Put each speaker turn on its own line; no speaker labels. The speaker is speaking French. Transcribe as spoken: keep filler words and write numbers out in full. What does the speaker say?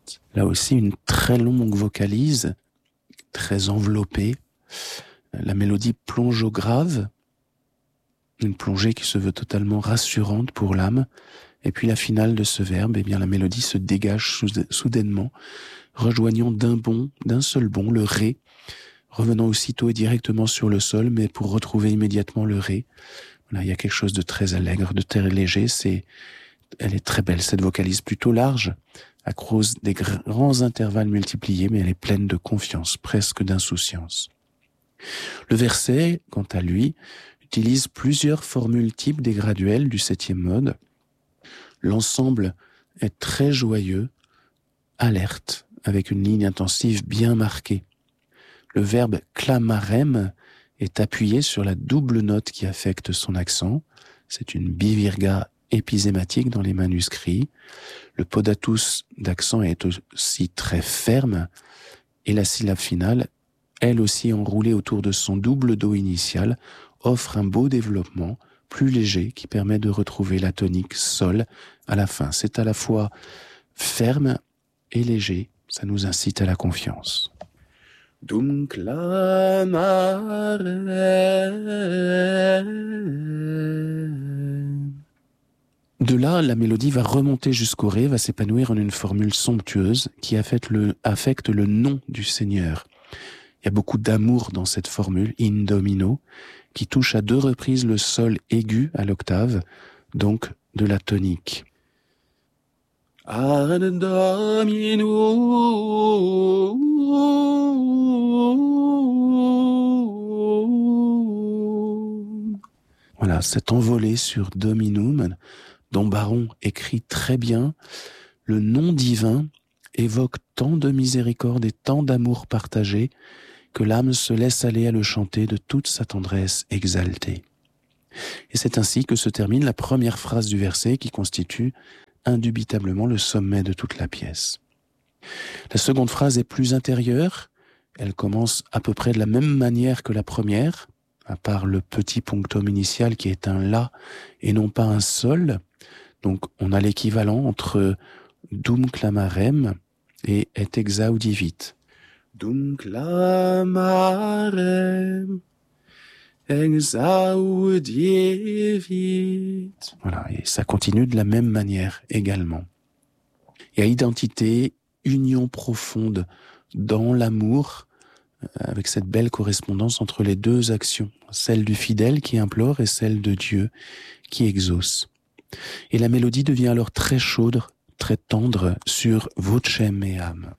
suite. Là aussi, une très longue vocalise, très enveloppée. La mélodie plonge au grave, une plongée qui se veut totalement rassurante pour l'âme. Et puis la finale de ce verbe, eh bien la mélodie se dégage soudainement, rejoignant d'un bond, d'un seul bond, le ré, revenant aussitôt et directement sur le sol, mais pour retrouver immédiatement le ré. Voilà, il y a quelque chose de très allègre, de très léger. C'est, elle est très belle, cette vocalise plutôt large, à cause des grands intervalles multipliés, mais elle est pleine de confiance, presque d'insouciance. Le verset, quant à lui, utilise plusieurs formules types des graduels du septième mode. L'ensemble est très joyeux, alerte, avec une ligne intensive bien marquée. Le verbe clamarem est appuyé sur la double note qui affecte son accent. C'est une bivirga épisématique dans les manuscrits. Le podatus d'accent est aussi très ferme et la syllabe finale, elle aussi enroulée autour de son double do initial, offre un beau développement plus léger qui permet de retrouver la tonique sol à la fin. C'est à la fois ferme et léger, ça nous incite à la confiance. Dum clamare. De là, la mélodie va remonter jusqu'au ré, va s'épanouir en une formule somptueuse qui affecte le, affecte le nom du Seigneur. Il y a beaucoup d'amour dans cette formule, in domino, qui touche à deux reprises le sol aigu à l'octave, donc de la tonique. Ad domino. Voilà, cet envolé sur dominum, dont Baron écrit très bien, le nom divin évoque tant de miséricorde et tant d'amour partagé que l'âme se laisse aller à le chanter de toute sa tendresse exaltée. Et c'est ainsi que se termine la première phrase du verset qui constitue indubitablement le sommet de toute la pièce. La seconde phrase est plus intérieure, elle commence à peu près de la même manière que la première, à part le petit punctum initial qui est un la et non pas un sol. Donc on a l'équivalent entre dum clamarem et et exaudivit. Dum clamarem exaudivit. Voilà, et ça continue de la même manière également. Il y a identité, union profonde dans l'amour, avec cette belle correspondance entre les deux actions, celle du fidèle qui implore et celle de Dieu qui exauce. Et la mélodie devient alors très chaude, très tendre sur Voce meam.